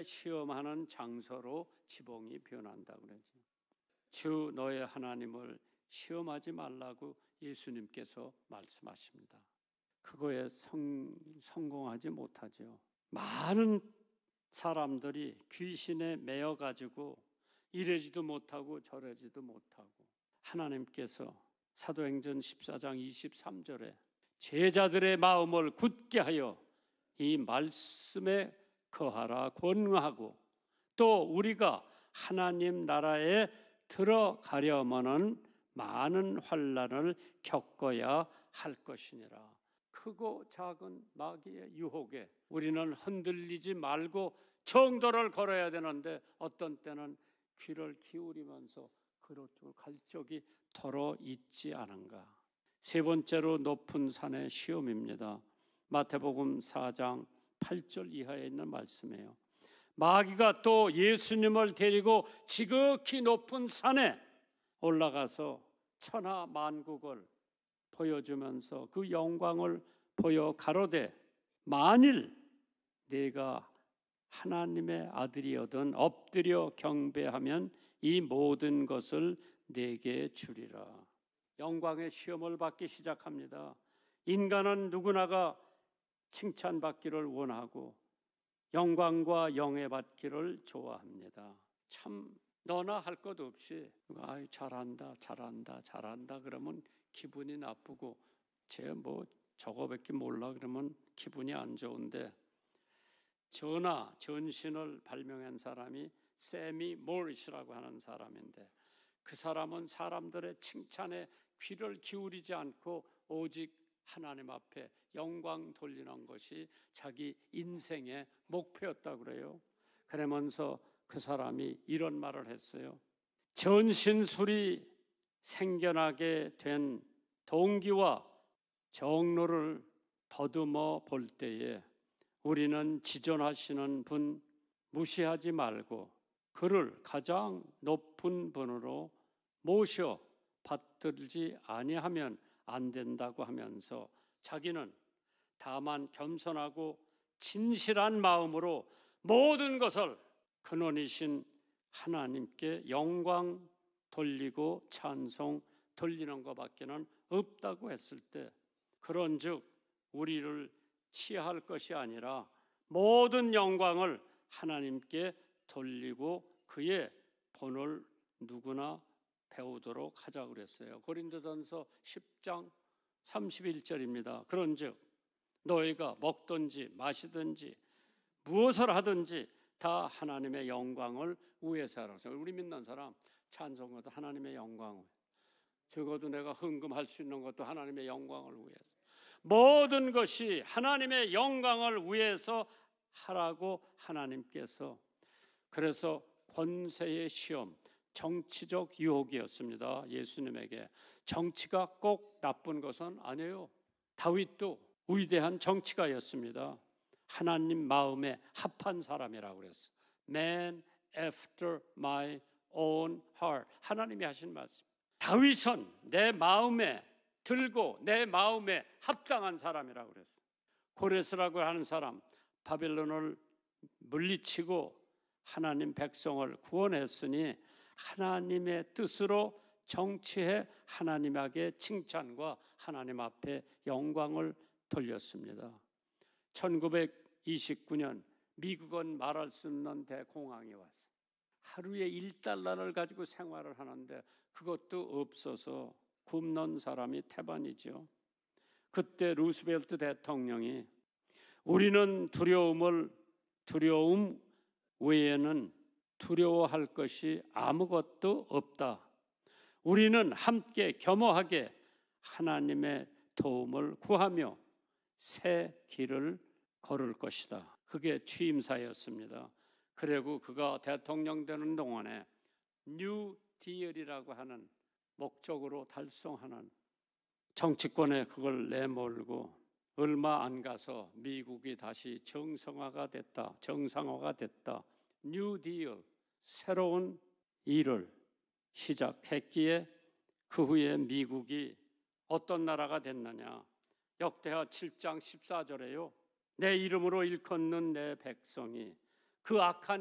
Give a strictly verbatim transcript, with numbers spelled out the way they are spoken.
시험하는 장소로 지붕이 변한다 그러죠. 주 너의 하나님을 시험하지 말라고 예수님께서 말씀하십니다. 그거에 성, 성공하지 못하죠. 많은 사람들이 귀신에 매여 가지고 이러지도 못하고 저러지도 못하고, 하나님께서 사도행전 십사 장 이십삼 절에 제자들의 마음을 굳게 하여 이 말씀에 거하라 권하고, 또 우리가 하나님 나라에 들어가려면은 많은 환난을 겪어야 할 것이니라. 크고 작은 마귀의 유혹에 우리는 흔들리지 말고 정도를 걸어야 되는데, 어떤 때는 귀를 기울이면서 그렇게 갈 적이 더러 있지 않은가. 세 번째로 높은 산의 시험입니다. 마태복음 사 장 팔 절 이하에 있는 말씀이에요. 마귀가 또 예수님을 데리고 지극히 높은 산에 올라가서 천하 만국을 보여주면서 그 영광을 보여 가로되, 만일 네가 하나님의 아들이거든 엎드려 경배하면 이 모든 것을 네게 주리라. 영광의 시험을 받기 시작합니다. 인간은 누구나가 칭찬받기를 원하고 영광과 영예 받기를 좋아합니다. 참 너나 할 것 없이 아유 잘한다 잘한다 잘한다 그러면 기분이 나쁘고, 쟤 뭐 저거밖에 몰라 그러면 기분이 안 좋은데, 전하 전신을 발명한 사람이 세미 모리스라고 하는 사람인데, 그 사람은 사람들의 칭찬에 귀를 기울이지 않고 오직 하나님 앞에 영광 돌리는 것이 자기 인생의 목표였다고 그래요. 그러면서 그 사람이 이런 말을 했어요. 전신술이 생겨나게 된 동기와 정로를 더듬어 볼 때에 우리는 지존하시는 분 무시하지 말고 그를 가장 높은 분으로 모셔 받들지 아니하면 안 된다고 하면서, 자기는 다만 겸손하고 진실한 마음으로 모든 것을 근원이신 하나님께 영광 돌리고 찬송 돌리는 것밖에는 없다고 했을 때, 그런즉 우리를 치할 것이 아니라 모든 영광을 하나님께 돌리고 그의 본을 누구나 배우도록 하자고 그랬어요. 고린도전서 십 장 삼십일 절입니다. 그런즉 너희가 먹든지 마시든지 무엇을 하든지 다 하나님의 영광을 위해서 하라. 우리 믿는 사람 찬송도 하나님의 영광을, 적어도 내가 헌금할 수 있는 것도 하나님의 영광을 위해서, 모든 것이 하나님의 영광을 위해서 하라고 하나님께서. 그래서 권세의 시험, 정치적 유혹이었습니다. 예수님에게. 정치가 꼭 나쁜 것은 아니에요. 다윗도 위대한 정치가였습니다. 하나님 마음에 합한 사람이라고 그랬어요. Man after my own heart. 하나님이 하신 말씀. 다윗은 내 마음에 들고 내 마음에 합당한 사람이라고 그랬어요. 고레스라고 하는 사람, 바벨론을 물리치고 하나님 백성을 구원했으니 하나님의 뜻으로 정치해 하나님에게 칭찬과 하나님 앞에 영광을 돌렸습니다. 천구백이십구 년 미국은 말할 수 없는 대공황이 왔어요. 하루에 일 달러를 가지고 생활을 하는데 그것도 없어서 굶는 사람이 태반이죠. 그때 루스벨트 대통령이 우리는 두려움을 두려움 외에는 두려워할 것이 아무것도 없다. 우리는 함께 겸허하게 하나님의 도움을 구하며 새 길을 걸을 것이다. 그게 취임사였습니다. 그리고 그가 대통령 되는 동안에 뉴 딜이라고 하는 목적으로 달성하는 정치권에 그걸 내몰고 얼마 안 가서 미국이 다시 정상화가 됐다. 정상화가 됐다. 뉴 딜, 새로운 일을 시작했기에 그 후에 미국이 어떤 나라가 됐느냐. 역대하 칠 장 십사 절에요. 내 이름으로 일컫는 내 백성이 그 악한